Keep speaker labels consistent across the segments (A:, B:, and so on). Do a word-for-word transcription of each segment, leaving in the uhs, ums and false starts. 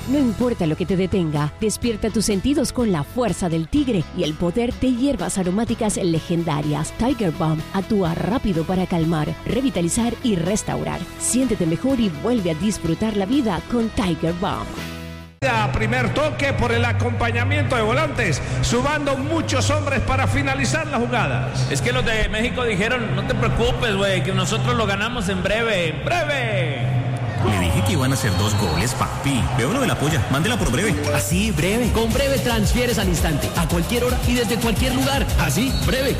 A: No importa lo que te detenga, despierta tus sentidos con la fuerza del tigre y el poder de hierbas aromáticas legendarias. Tiger Balm actúa rápido para calmar, revitalizar y restaurar. Siéntete mejor y vuelve a disfrutar la vida con Tiger Balm.
B: A primer toque por el acompañamiento de volantes, sumando muchos hombres para finalizar las jugadas.
C: Es que los de México dijeron, no te preocupes, güey, que nosotros lo ganamos en breve, en breve.
D: Le dije que iban a hacer dos goles, papi. Veo lo de la polla, mándela por breve.
E: Así, breve. Con breve transfieres al instante, a cualquier hora y desde cualquier lugar. Así, breve.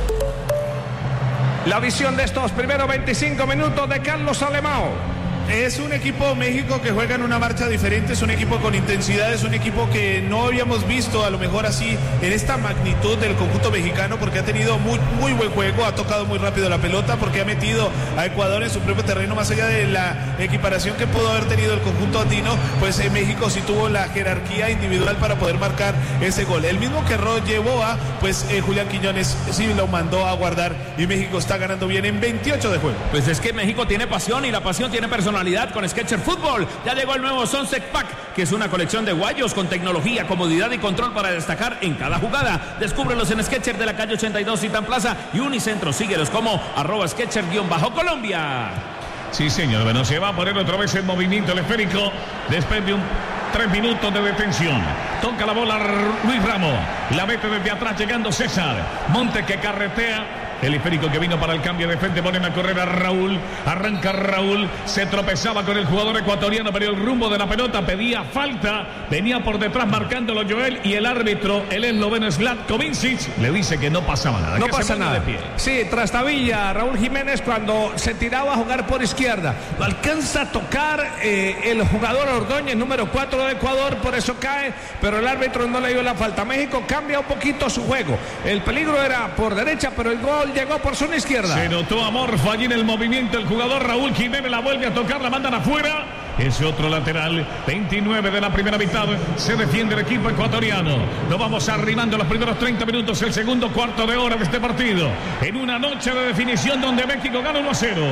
B: La visión de estos primeros veinticinco minutos de Carlos Alemão.
F: Es un equipo México que juega en una marcha diferente, es un equipo con intensidad, es un equipo que no habíamos visto a lo mejor así en esta magnitud del conjunto mexicano, porque ha tenido muy, muy buen juego, ha tocado muy rápido la pelota, porque ha metido a Ecuador en su propio terreno, más allá de la equiparación que pudo haber tenido el conjunto andino, pues en México sí tuvo la jerarquía individual para poder marcar ese gol. El mismo que Ro llevó a, pues eh, Julián Quiñones sí lo mandó a guardar y México está ganando bien en veintiocho de juego.
C: Pues es que México tiene pasión y la pasión tiene personalidad. Con Skechers Fútbol. Ya llegó el nuevo Sunset Pack, que es una colección de guayos con tecnología, comodidad y control para destacar en cada jugada. Descúbrelos en Skechers de la calle ochenta y dos Titán Plaza y Unicentro. Síguelos como arroba Skechers-Colombia.
G: Sí, señor. Bueno, se va a poner otra vez en movimiento el esférico después de un tres minutos de detención. Toca la bola Luis Ramos. La mete desde atrás llegando César. Montes que carretea. El esférico que vino para el cambio de frente, ponen a correr a Raúl, arranca Raúl, se tropezaba con el jugador ecuatoriano, pero el rumbo de la pelota pedía falta, venía por detrás marcándolo Joel y el árbitro, el esloveno Zlatko Vincic, le dice que no pasaba nada.
B: No
G: que
B: pasa nada.
G: De pie.
B: Sí, trastabilla Raúl Jiménez cuando se tiraba a jugar por izquierda. Lo alcanza a tocar eh, el jugador Ordóñez, número cuatro de Ecuador, por eso cae, pero el árbitro no le dio la falta. México cambia un poquito su juego. El peligro era por derecha, pero el gol llegó por zona izquierda.
G: Se notó a Morfa allí en el movimiento. El jugador Raúl Jiménez la vuelve a tocar, la mandan afuera. Ese otro lateral, veintinueve de la primera mitad. Se defiende el equipo ecuatoriano. Nos vamos arrimando los primeros treinta minutos, el segundo cuarto de hora de este partido. En una noche de definición donde México gana uno a cero.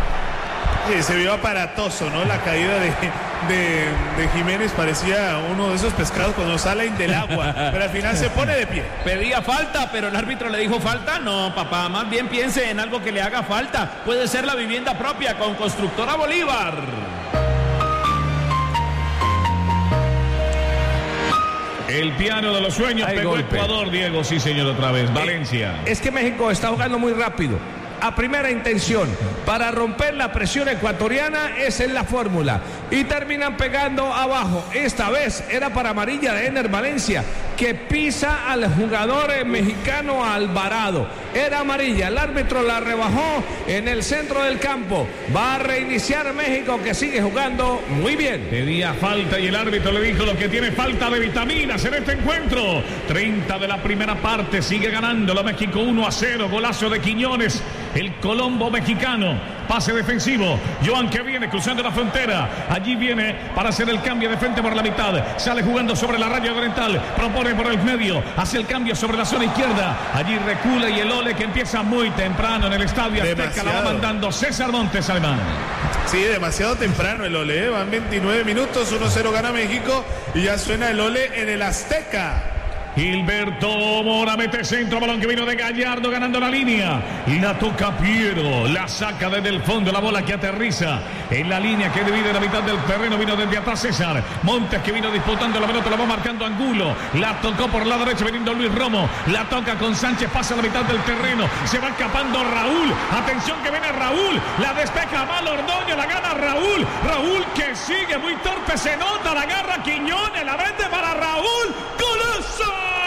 F: Sí, se vio aparatoso, ¿no? La caída de, de, de Jiménez parecía uno de esos pescados cuando salen del agua, pero al final se pone de pie.
C: Pedía falta, pero el árbitro le dijo falta. No, papá, más bien piense en algo que le haga falta. Puede ser la vivienda propia con Constructora Bolívar.
G: El piano de los sueños. Hay pegó golpe. Ecuador, Diego, sí señor, otra vez. Valencia.
B: Es que México está jugando muy rápido. A primera intención, para romper la presión ecuatoriana, esa es la fórmula. Y terminan pegando abajo. Esta vez era para amarilla de Ener Valencia, que pisa al jugador mexicano Alvarado. Era amarilla, el árbitro la rebajó en el centro del campo. Va a reiniciar México, que sigue jugando muy bien.
G: Pedía falta y el árbitro le dijo lo que tiene falta de vitaminas en este encuentro. treinta de la primera parte, sigue ganando la México uno a cero, golazo de Quiñones. El Colombo mexicano, pase defensivo, Joan que viene cruzando la frontera, allí viene para hacer el cambio de frente por la mitad, sale jugando sobre la raya oriental, propone por el medio, hace el cambio sobre la zona izquierda, allí recula y el ole que empieza muy temprano en el estadio Azteca, la va mandando César Montes, Alemán.
F: Sí, demasiado temprano el ole, ¿eh? Van veintinueve minutos, uno cero gana México y ya suena el ole en el Azteca.
G: Gilberto Mora mete centro, balón que vino de Gallardo ganando la línea y la toca Piero, la saca desde el fondo, la bola que aterriza en la línea que divide la mitad del terreno, vino desde atrás César Montes que vino disputando la pelota, la va marcando Angulo, la tocó por la derecha viniendo Luis Romo, la toca con Sánchez, pasa a la mitad del terreno, se va escapando Raúl, atención que viene Raúl, la despeja mal Ordóñez, la gana Raúl, Raúl que sigue muy torpe, se nota, la agarra Quiñones, la vende para Raúl, ¡golazo!